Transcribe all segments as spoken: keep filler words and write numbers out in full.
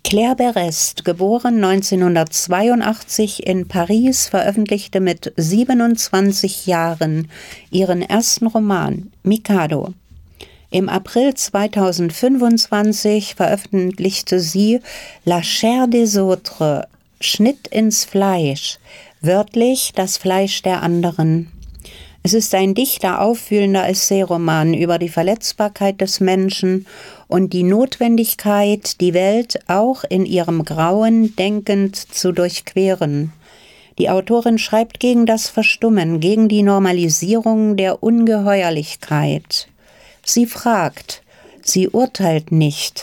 Claire Berest, geboren neunzehnhundertzweiundachtzig in Paris, veröffentlichte mit siebenundzwanzig Jahren ihren ersten Roman Mikado. Im April zweitausendfünfundzwanzig veröffentlichte sie La chair des autres, Schnitt ins Fleisch, wörtlich das Fleisch der anderen. Es ist ein dichter, aufwühlender Essayroman über die Verletzbarkeit des Menschen und die Notwendigkeit, die Welt auch in ihrem Grauen denkend zu durchqueren. Die Autorin schreibt gegen das Verstummen, gegen die Normalisierung der Ungeheuerlichkeit. Sie fragt, sie urteilt nicht.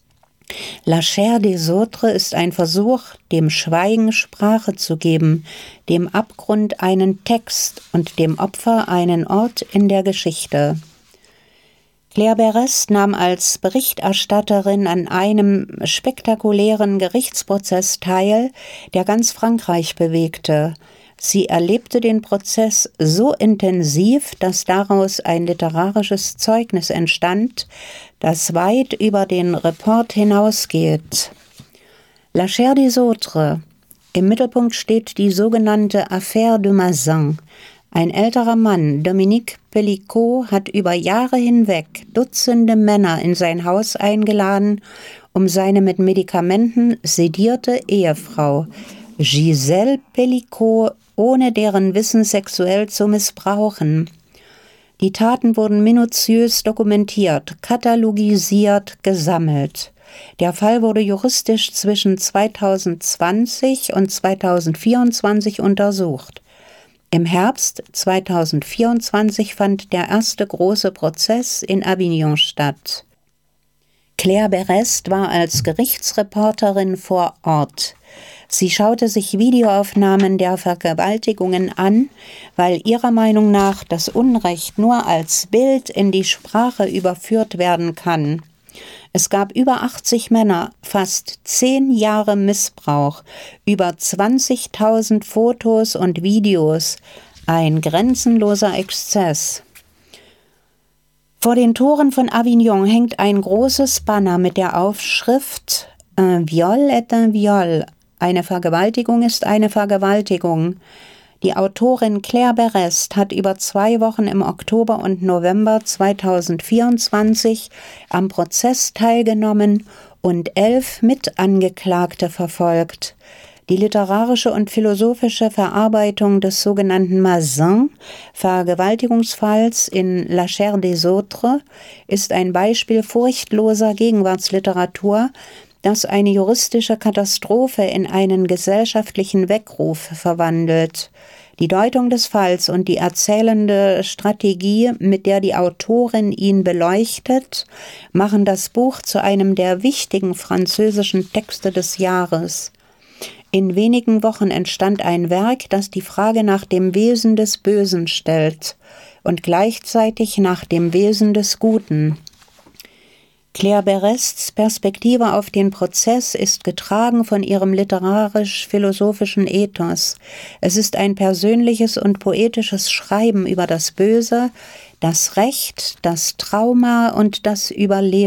La chair des autres ist ein Versuch, dem Schweigen Sprache zu geben, dem Abgrund einen Text und dem Opfer einen Ort in der Geschichte. Claire Berest nahm als Berichterstatterin an einem spektakulären Gerichtsprozess teil, der ganz Frankreich bewegte. Sie erlebte den Prozess so intensiv, dass daraus ein literarisches Zeugnis entstand, das weit über den Report hinausgeht. La chair des autres. Im Mittelpunkt steht die sogenannte Affaire de Mazan. Ein älterer Mann, Dominique Pellicot, hat über Jahre hinweg Dutzende Männer in sein Haus eingeladen, um seine mit Medikamenten sedierte Ehefrau Gisèle Pellicot ohne deren Wissen sexuell zu missbrauchen. Die Taten wurden minutiös dokumentiert, katalogisiert, gesammelt. Der Fall wurde juristisch zwischen zweitausendzwanzig und zweitausendvierundzwanzig untersucht. Im Herbst zweitausendvierundzwanzig fand der erste große Prozess in Avignon statt. Claire Berest war als Gerichtsreporterin vor Ort. Sie schaute sich Videoaufnahmen der Vergewaltigungen an, weil ihrer Meinung nach das Unrecht nur als Bild in die Sprache überführt werden kann. Es gab über achtzig Männer, fast zehn Jahre Missbrauch, über zwanzigtausend Fotos und Videos, ein grenzenloser Exzess. Vor den Toren von Avignon hängt ein großes Banner mit der Aufschrift Un viol est un viol. Eine Vergewaltigung ist eine Vergewaltigung. Die Autorin Claire Berest hat über zwei Wochen im Oktober und November zweitausendvierundzwanzig am Prozess teilgenommen und elf Mitangeklagte verfolgt. Die literarische und philosophische Verarbeitung des sogenannten Mazan, Vergewaltigungsfalls in La chair des autres, ist ein Beispiel furchtloser Gegenwartsliteratur, das eine juristische Katastrophe in einen gesellschaftlichen Weckruf verwandelt. Die Deutung des Falls und die erzählende Strategie, mit der die Autorin ihn beleuchtet, machen das Buch zu einem der wichtigen französischen Texte des Jahres. In wenigen Wochen entstand ein Werk, das die Frage nach dem Wesen des Bösen stellt und gleichzeitig nach dem Wesen des Guten. Claire Berests Perspektive auf den Prozess ist getragen von ihrem literarisch-philosophischen Ethos. Es ist ein persönliches und poetisches Schreiben über das Böse, das Recht, das Trauma und das Überleben.